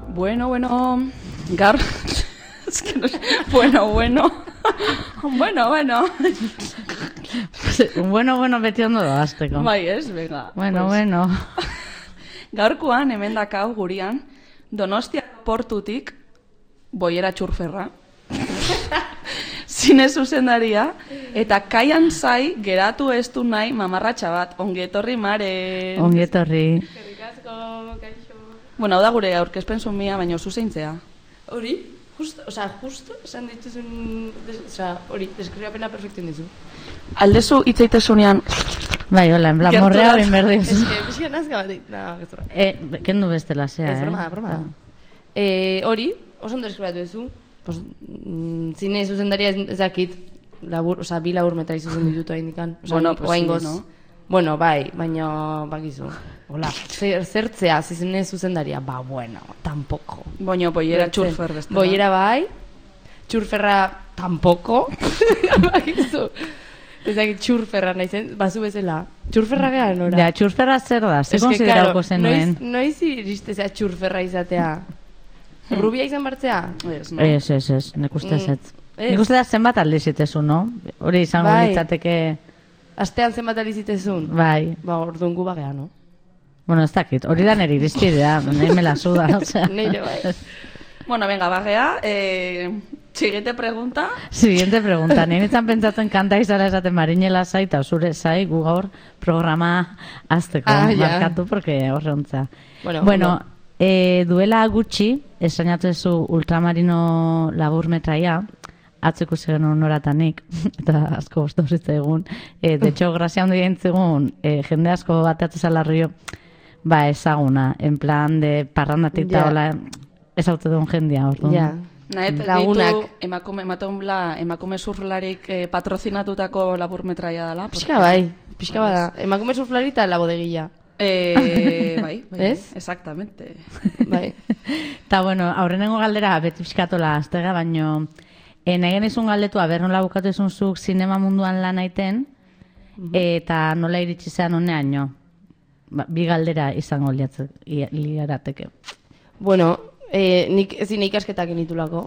Bueno, gaur... Es que no sé... Bueno. Bueno, beti ondo da, azteko. Bai, ez, venga. Bueno. Gaurkoan, hemen dakau gurian, Donostia portutik, boiera txurferra, zine zuzendaria, eta kaian zai geratu ez du nahi mamarratxa bat. Ongi etorri, Maren. Ongi etorri. Gerrikasko, kaixo. Bueno, hau da gure aurkezpen zumia, baina zu zeintzea. Hori, justo esan dituzun, hori, deskribapena perfektu dizu. Aldezu hitzaitezunean... Bai, hola, en plan, morrea hori berdiz. Es que, pixka nazka batik, gezurra. Kendu bestela, zea, Broma. Hori, oso ondo deskribatu duzu, zine zuzendaria ezakit, bi labur metra izuzen ditut hain dikan. Bueno, pues sí, no? Bueno, bai, baina bakizu. Hola, zertzea, zine zuzendaria, bueno, tampoco. Baina, boiera txurfer bestela. Boiera bai, txurferra tampoco. Bakizu. Ezakit txurferra nahi zen, bazu bezala. Txurferra geha, nora? Ja, txurferra zer da, ze konsiderauko zenuen? Noiz iristezea txurferra izatea? Rubia izan bartzea? Ez, nik uste ez. Nik uste da zenbat aldiz itezu, no? Hori izango litzateke... Astean zenbat aldiz itezun? Bai. Orduan gu bagea, no? Bueno, ez dakit, hori da nire irizpidea, nahi me la suda, osea. Neire bai. Bueno, venga, bagea, siguiente pregunta. Siguiente pregunta, nire nintzen pentsatzen kanta izala esaten marinela zai, eta zure zai, gu gaur programa azteko, markatu, porque horre ontza. Bueno, duela gutxi, esainatzezu ultramarino labur metraia, atzeko zegen noratanik, eta asko bostu horretza egun. De hecho, grazia hondi egintzegun, jende asko bateatzezala rio, ezaguna, en plan de parrandatik eta hola, ez haute duen jendia, orduan. Ja. Nahet, ditu emakume surflarik patrozinatutako labur metraia dela. Pixka bada. Emakume surflari eta labodegila. Bai, ez? Exactamente. Bai. Eta bueno, aurrenengo galdera beti pixkatola aztega, baino nahi genizun galdetu, nola bukatu izun zuk zinema munduan lan aiten, eta nola iritsi zean honean, bi galdera izango liarateke. Bueno, nik zine ikasketak initulako.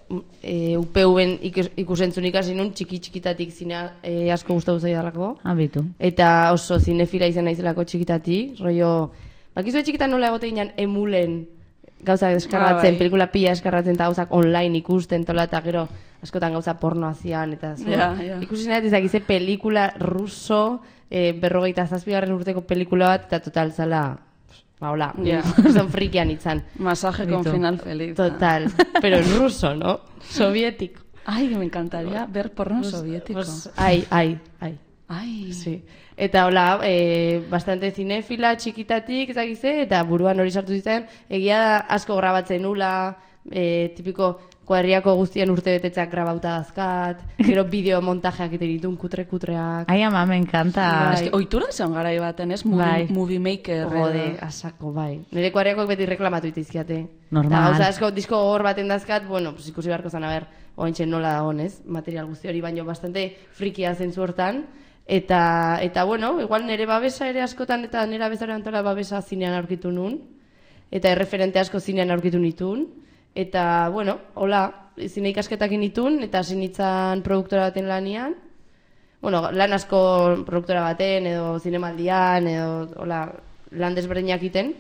UPV-en ikusentzun ikasi nun, txikitatik zinea asko gustatu zaidalako. Abitu. Eta oso zinefila izan naizelako txikitatik. Rollo, bakizue txikitan nola egote ginen emulen gauzak deskargatzen, pelikula pila deskargatzen eta gauzak online ikusten tola, eta gero askotan gauza porno hazian, eta ikusi nahi ezakize pelikula ruso, 57. urteko pelikula bat, eta total zala... hola, son frikian itzan. Masaje con final feliz. Total, pero en ruso, ¿no? Soviético. Ay, me encantaría ver porno soviético. Ay. Sí. Eta hola, bastante cinefila, txikitatik, ezagize, eta buruan hori sartu zitzen, egia da asko grabatzen nula, tipiko kuadriako guztien urte betetzak grabauta dazkat, gero bideo montajeak ite ditun, kutreak. Ai, ama, me encanta. Oitura zeon garai baten, ez? Movie maker. Jode, asako, bai. Nire kuadriakoak beti reklamatu itizkiate. Normal. Eta asko disko hor baten dazkat, bueno, pues ikusi beharko zan, ointxe nola da honez, material guzti hori, baino bastante frikia zentzu hortan. Eta bueno, igual nire babesa ere askotan, eta nire abezaren antola babesa zinean aurkitu nun, eta erreferente asko zinean aurkitu nitun. Eta, bueno, hola, zine ikasketak initun, eta zinitzan produktora baten lanian. Bueno, lan asko produktora baten, edo zinemaldian, edo, hola, lan desberdinak iten.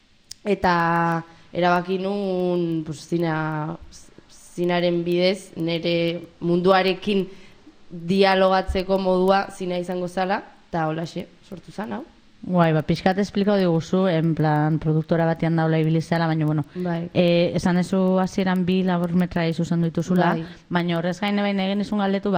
Eta erabaki nun, pues, zinaren bidez, nire munduarekin dialogatzeko modua zinea izango zala, eta holaxe, sortu zan, hau. Guai, pixkat esplikau diguzu, en plan, produktora batean daula ibilizela, baina, bueno, esan ezu hasieran bi laburmetra izuzen dituzula, baina horrez gaine baina egin izun galdetu,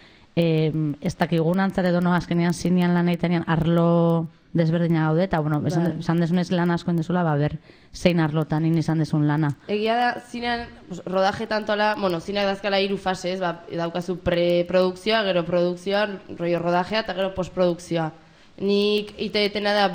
ez dakigun antzare dono azkenean zinean lan egitenean arlo desberdina gaude, eta, bueno, esan desunez lan asko indezula, ber, zein arlotan izan desun lana. Egia da, zinean, rodaje tantoala, bueno, zineak dazkala 3 fase, daukazu preprodukzioa, gero produkzioa, rollo rodajea, eta gero postprodukzioa. Nik iteetena da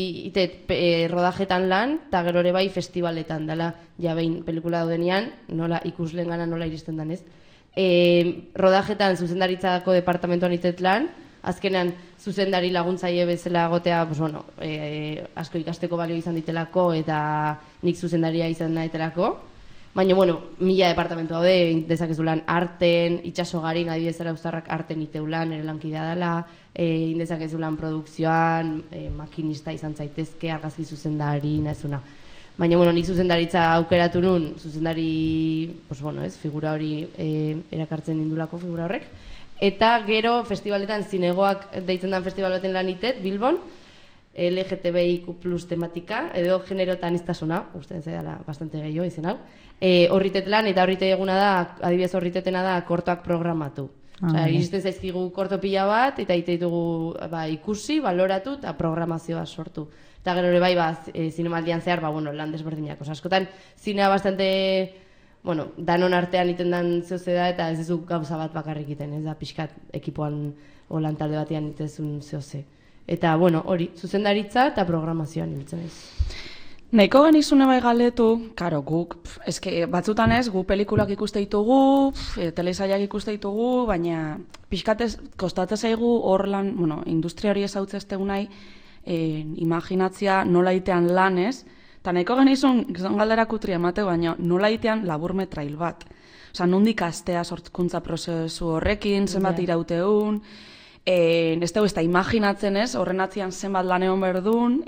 rodajetan lan, eta gero ere bai festivaletan dela, ja behin pelikula daudenean, nola ikusleen gana nola iristen danez. Rodajetan zuzendaritzako departamentoan itet lan, azkenean zuzendari laguntzaile bezala egotea, pues bueno, asko ikasteko balio izan ditelako eta nik zuzendaria izan naitelako. Baina, bueno, 1000 departamentu daude, dezakezulan arten, itxasogarin, adibidez Arauztarrak arten iteulan, ere lankidea dela, indezakezulan produkzioan, makinista izan zaitezke, argazki zuzendari, nahizuna. Baina, bueno, nik zuzendaritza aukeratu nun, zuzendari, pues bueno, figura hori erakartzen indulako figura horrek. Eta gero festivaletan zinegoak deitzen den festival baten lan itet, Bilbon, LGTBIQ+ tematika, edo generotan iztasuna, ustean zaidala bastante gehiago izen hau. Horritet lan, eta horrite eguna da, adibidez horritetena da, kortoak programatu. Iristen zaizkigu korto pila bat, eta ditugu ikusi, baloratu, eta programazioa sortu. Eta gero ere bai, zinemaldian zehar, lan desberdinak. Askotan, zinea bastante, danon artean iten dan zehose da, eta ez duzu gauza bat bakarrik iten, ez da pixkat ekipoan lan talde batean itezun zehose. Eta, hori, zuzendaritza eta programazioan ibiltzen ez. Nahiko genizune bai galdetu, karo, guk, batzutan ez, gu pelikulak ikuste ditugu, telesaiak ikuste ditugu, baina pixkatez, kostatzen zaigu hor lan, industria hori ezautzeztegu nahi, imaginatzia nola itean lan ez, eta nahiko genizun, gizon galdera kutria emateu, baina nola itean laburmetrail bat. Osa, nondik astea sortkuntza prozesu horrekin, zenbat irauteun, ez dugu ez da imaginatzen ez, horren atzian zenbat lan egon berdun,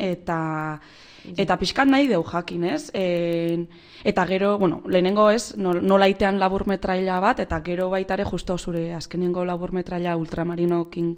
eta pixkat nahi deu jakin ez. Eta gero, lehenengo ez, nola itean laburmetraila bat, eta gero baitare justo zure azkenengo laburmetraila ultramarinokin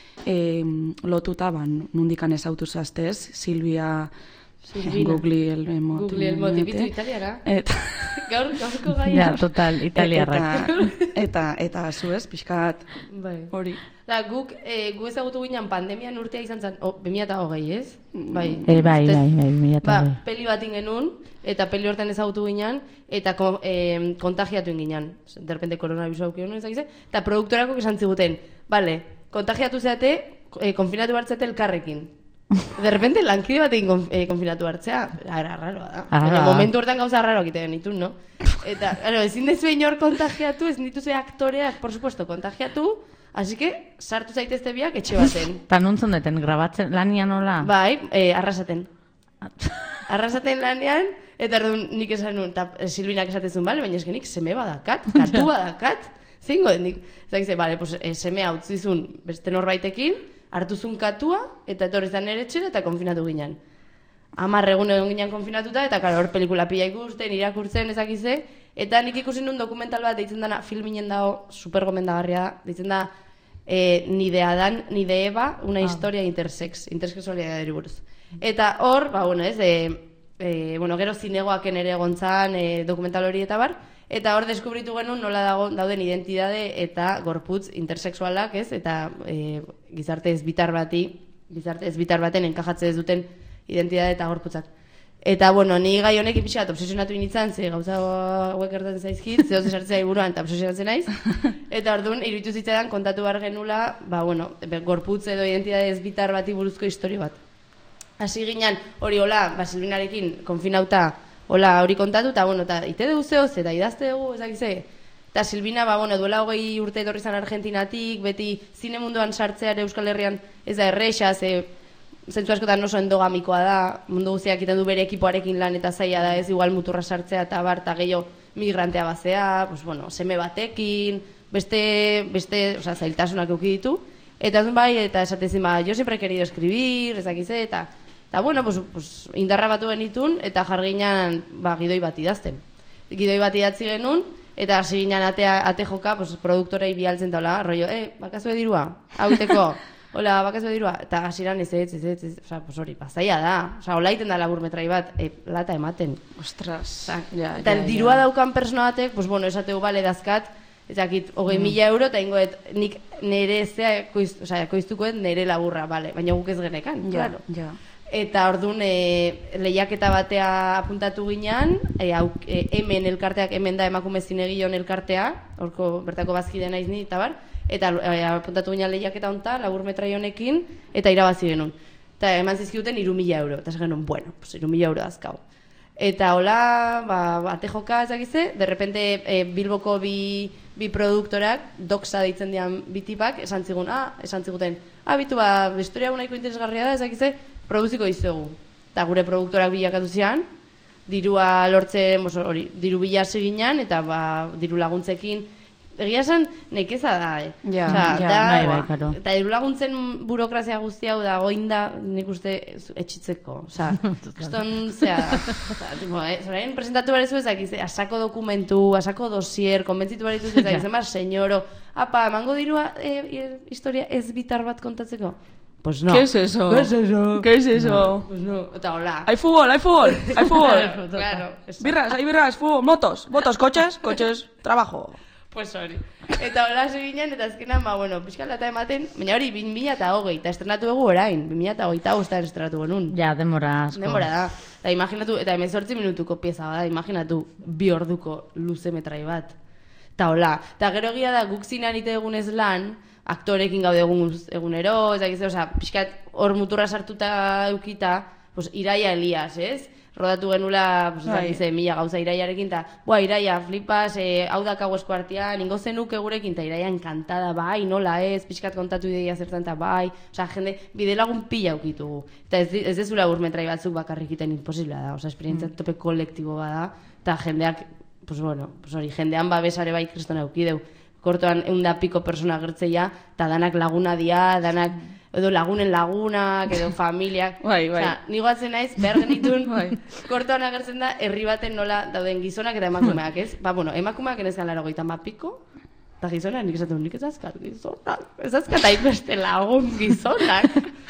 lotuta, nondikan ez autuzazte ez, Silvia Gugli el moti. Gugli el moti, bitu italiara. Gaurko gaia. Ja, total, italiarrak. Eta zu ez, pixkat hori. Guk ezagutu ginen pandemian urtea izan zen, 2020, ez? Bai, 2020. Peli bat ingenun, eta peli hortan ezagutu ginen, eta kontagiatu inginen. Derrepente koronavirusa aukion, eta produktorako esan ziguten, bale, kontagiatu zeate, konfinatu hartzete elkarrekin. De repente lankide batekin konfinatu hartzea, arraroa da. Momentu hortan gauza arraroak iten genitun, no? Eta, ezin dezu inor kontagiatu, ez dituzu aktoreak, por supuesto, kontagiatu, así que sartu zaitezte biak etxe baten. Ta nuntzun deten, grabatzen lanian nola? Bai, arrasaten. Arrasaten lanian, eta erdun nik esan nun, eta Silbinak esatezun, bale, baina eskenik seme badakat, katu badakat, zingo denik. Zagize, bale, seme hau zizun beste norbaitekin, hartuzun katua, eta etorri zan ere etxera, eta konfinatu ginen. 10 egun egon ginen konfinatuta, eta hor pelikula pila ikusten, irakurtzen ezakize, eta nik ikusi nun dokumental bat, deitzen dana, filminen dago, super gomendagarria da, deitzen da, Nide Adan, Nide Eva, una historia intersex, intersexualidad deri buruz. Eta hor, gero zinegoaken ere egontzan dokumental hori eta bar, eta hor deskubritu genuen nola dauden identidade eta gorputz intersexualak, ez? Eta gizarte ezbitar baten enkajatze ez duten identidade eta gorputzak. Eta, ni gai honek pixkat obsesionatu initzan, ze gauza hauek gertatzen zaizkit, zehoz esartzea iburuan eta obsesionatzen naiz. Eta orduan, iruditu zitzaidan kontatu behar genula, gorputz edo identidade ezbitar bati buruzko historio bat. Hasi ginen, hori Silvinarekin konfinauta, hori kontatu, eta ite dugu zehoz, eta idazte dugu, ezakize. Eta Silvina, duela 20 urte etorri zan Argentinatik, beti zine munduan sartzea ere Euskal Herrian ez da erresa, zentzu askotan oso endogamikoa da, mundu guztiak iten du bere ekipoarekin lan eta zaila da ez, igual muturra sartzea eta barta gehiago migrantea bazea, seme batekin, beste zailtasunak euki ditu. Eta eta esatezin, yo siempre he querido escribir, ezakize, eta indarra batu genitun, eta jarginan gidoi bat idazten. Gidoi bat idatzi genuen, eta hasi ginen ate joka, produktorei bialtzen taula, rollo, bakazue dirua, hau iteko, hola, bakazue dirua, eta hasiran ez, hori, zaila da, hola iten da laburmetrai bat, lata ematen. Ostras, eta dirua daukan persona batek, esateu bale dazkat, ezakit, 20.000 euro, eta ingoet, nik nire koiztukoet nire laburra, baina guk ez genekan, claro. Eta orduan lehiaketa batea apuntatu ginean, hemen elkarteak, hemen da emakume zinegion elkartea, horko bertako bazkide naiz ni, eta bar, eta apuntatu ginean lehiaketa honta, laburmetrai honekin, eta irabazi genuen. Eta eman zizkiuten 3.000 euro, eta genuen, 3.000 euro dazkau. Eta hola, ate joka ezakize, de repente Bilboko bi bi produktorak, doxa deitzen dian bitipak, esan ziguten, bitu historia nahiko interesgarria da, ezakize, produziko dizugu. Eta gure produktorak bilakatu zian, dirua lortzen, diru bila seginan, eta diru laguntzekin, egia esan, nekeza da, eta diru laguntzen burokrazia guzti hau da, goinda, nik uste etxitzeko, eston, zorain presentatu barezu ezak, asako dokumentu, asako dosier, konbentzitu barezu ezak, senyoro, emango dirua historia ez bitar bat kontatzeko? Pues no. ¿Qué es eso? ¿Qué es eso? Pues no, eta hola. Hay fútbol. Claro. Hay birras, fútbol, motos, coches, trabajo. Pues hori. Eta hola seginen, eta azkenan, pixka lata ematen, baina hori, 2020, eta estrenatu dugu orain, 2028 estrenatu genuen. Ja, demora asko. Demora da. Eta imaginatu, eta 18 minutuko pieza bada, imaginatu, 2 orduko luze metrai bat. Eta hola, eta gero egia da, guk zinean ite egunez lan, aktorekin gaude egunero, pixkat hor muturra sartuta eukita, Iraia Elias, ez? Rodatu genula, mila gauza Iraiarekin, eta, Iraia, flipas, hau dakau eskuartian, ingo zenuke gurekin, eta Iraia enkantada, nola ez, pixkat kontatu ideia zertan, eta jende, bidelagun pila eukitugu. Eta ez dezula urmetrai batzuk bakarrik iten imposiblea da, esperientzia tope kolektibo bada, eta jendeak, jendean babesare bai kristona eukideu. Kortoan 100 piko persona gertzeia, eta danak laguna dia, danak edo lagunen lagunak, edo familiak. Ni goatzen naiz, behar genitun, kortoan agertzen da, herri baten nola dauden gizonak eta emakumeak, ez? Emakumeak enezkan 80 piko, eta gizonak, nik esatu, nik ez azkat gizonak. Ez azkat hainbeste lagun gizonak.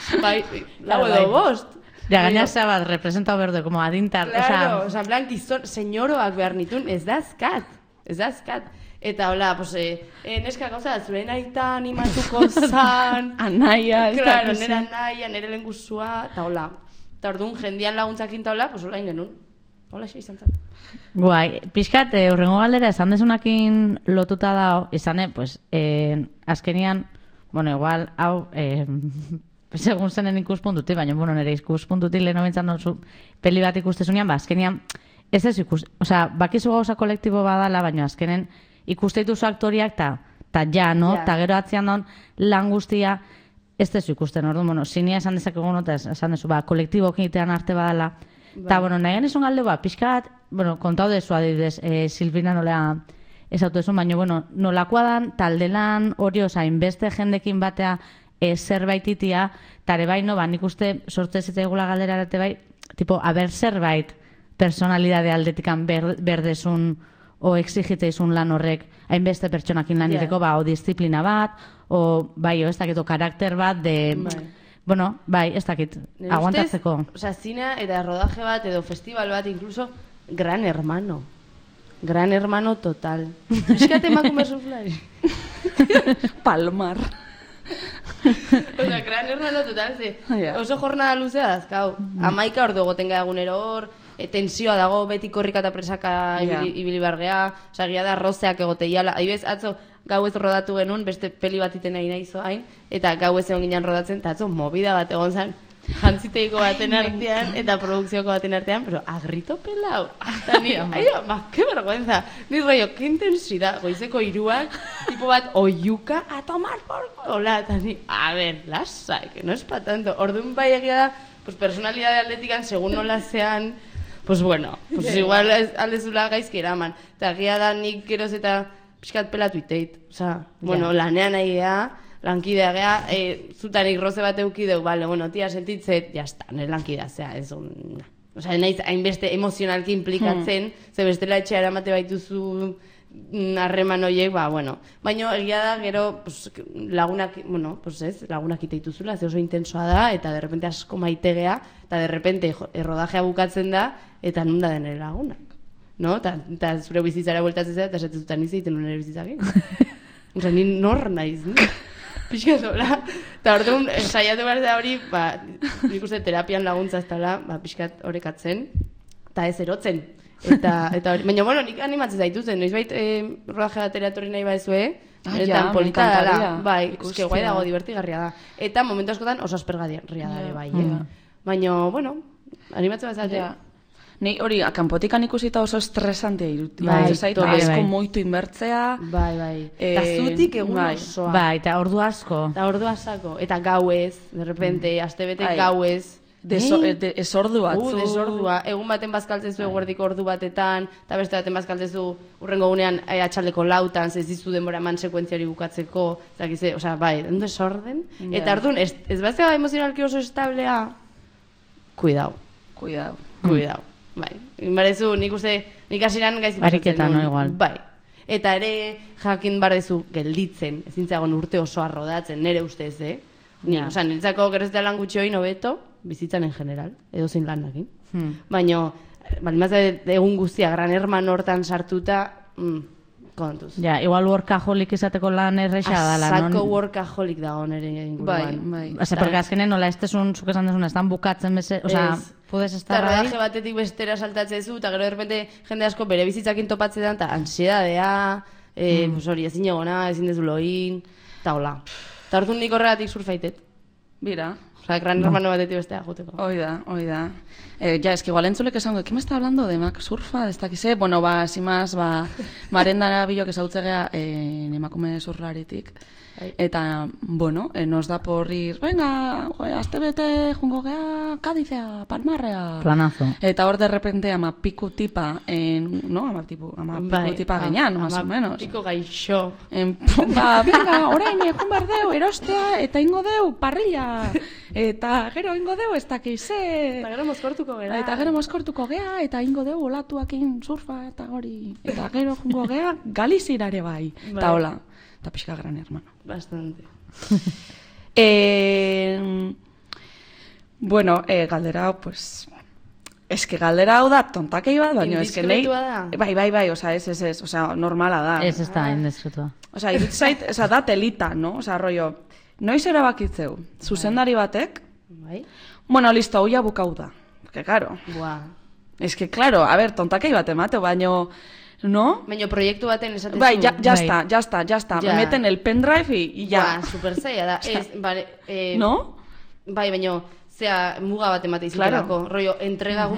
Lago edo bost. Ja, gaina bat representau berde, como adintar. Claro, en plan, senyoroak behar nitun, ez da azkat. Eta hola, neska gauza, zure naita animatuko zan. Anaia, ez da. Claro, nera anaia, nere lenguzua, eta hola. Eta orduan, jendian laguntzakin eta hola, hola ingenun. Hola, xe izan zan. Guai, pixkat, horrengo galdera, esan desunakin lotuta da, izan, azkenian, igual, hau, segun zenen ikuspuntutik, baina, nire ikuspuntutik lehen obentzan dozu, peli bat ikustezunean, azkenian, ez ez bakizu gauza kolektibo badala, baina azkenen, ikusteitu zu aktoriak eta ja, no? Eta gero atzian don lan guztia ez dezu ikusten, orduan, zinia esan dezakegu nota, esan dezu, kolektibo egitean arte badala. Eta, nahi ganezun galde, pixkat, kontau dezu adibidez, Silvina nola ez autodezun, baina, nolakoa dan, talde lan, hori, inbeste jendekin batea zerbait itia, eta ere bai, nik uste sortzez eta egula galdera arte bai, tipo, haber zerbait personalidade aldetikan berdezun o exigiteizun lan horrek hainbeste pertsonakin lan ireko, o disiplina bat, o ez dakit, o karakter bat, ez dakit, aguantatzeko. Zina eta rodaje bat, edo festival bat, incluso, Gran Hermano total. Eskate emakume suflari. Palmar. Gran Hermano total, oso jornada luzea dazkau. 11 ordu egoten gara egunero hor, tensioa dago, beti korrika eta presaka ibili bargea, egia da rozeak egoteiala, adibez, atzo gau ez rodatu genuen, beste peli bat iten nahi zoain, eta gau ez egon ginen rodatzen, eta atzo movida bat egon zen, jantziteiko baten artean, eta produkzioko baten artean, pero agrito pelau, eta ni, que vergüenza, ni rollo, que intensidad, goizeko 3, tipo bat, oiuka, a tomar por cola, eta ni, a ver, lasai, que no es pa tanto, orduan bai egia da, personalidade atletikan, segun nola zean, igual aldezula gaizki eraman. Eta gira da nik geroz eta pixkat pelatu iteit. Lanean nahi geha, lankidea geha, zutanik roze bat eukideu, tia sentitzet, jazta, nire lankidea, naiz hainbeste emozionalki implikatzen, ze bestela etxea eramate baituzu harreman horiek, baina egia da, gero, lagunak, lagunak iteituzula, ze oso intensoa da, eta derrepente asko maitegea, eta derrepente errodajea bukatzen da, eta nunda denere lagunak. Eta zure bizitzara bueltatzen zera, eta esatezutan izan nire bizitzakin. Ni nor naiz, pixka zola. Eta orduan, saiatu behar da hori, nik uste terapian laguntza ez dela, pixkat horrekatzen, eta ez erotzen. Baina, nik animatzen zaituzen, noizbait rodaje batera etorri nahi baizue, eta polita dela, eske guai dago, divertigarria da. Eta momentu askotan oso aspergarria da, bai. Baina, animatzen bat zatea. Ni hori, kanpotikan ikusita oso estresantea irutu. Bai, moitu inbertzea. Bai. Eta zutik egun osoa. Bai, eta ordu asko. Eta gauez, de repente, astebete gauez. Desordu batzu. Desordua. Egun baten bazkaltzen zu eguerdiko ordu batetan, eta beste baten bazkaltzen zu urrengo gunean atxaldeko lautan, ez dizu denbora eman sekuentziari bukatzeko, osea, bai, desorden. Eta orduan, ez baztea emozionalki oso establea, Cuidao. Bai, inbarezu, nik uste, nik asiran gaizik bariketa, no, igual. Bai, eta ere jakin bardezu gelditzen, ezintzagon urte osoa rodatzen, nire ustez, Osa, nintzako geroztea lan gutxi hori nobeto, bizitzan en general, edo zein lan nakin. Baina, egun guztia, gran herman hortan sartuta, kontuz. Ja, igual workaholic izateko lan erreixa dala, non? Asako workaholic dago nire inguruan. Bai. Ose, porque azkenen nola estezun, zuk esan desuna, estan bukatzen beze, osea, puedes estar ahí. Eta rodaje batetik bestera saltatzen zu, eta gero derrepente jende asko bere bizitzakin topatzetan, eta ansiedadea, hori, ezin egona, ezin dezu loin, eta hola. Eta orduan nik horregatik surfaitet. Bira. Osa, gran hermano batetik bestea joteko. Oida. Ya, es que igual entzulek esango, ¿qué me está hablando de Mac Surfa? Ez dakize, bueno, sin más, marendara bilok ezautzegea emakume surflaritik. Eta, bueno, nos da por ir, venga, astebete jungo gea, Cadizea, Palmarrea. Planazo. Eta hor de repente ama piku tipa, ama piku tipa gainan, más o menos. Piku gaixo. Venga, orain, jun bar deu, erostea, eta ingo deu, parrilla. Eta gero ingo deu, ez dakize. Eta gero mozkortuko gea. Eta ingo deu, olatuakin surfa, eta hori. Eta gero jungo gea, Galizirare bai. Eta hola. Eta pixka gran hermano. Bastante. Bueno, galdera, pues... Es que galdera hau da, tontakei bat, baina es que nei... Bai, osa, ez, osa, normala da. Ez da, indiskretua. Osa, irutzait, osa, da telita, no? Osa, rollo, noiz erabakitzeu, zuzendari batek, bueno, listo, hau ja bukau da. Que, claro. Es que, claro, a ver, tontakei bat emateu, baino... ¿No? Baina proiektu baten esaten bai, ya está. Me meten el pendrive y ya. Super zaila da. ¿No? Bai, baina, muga bat ematen izutelako. Rollo, entrega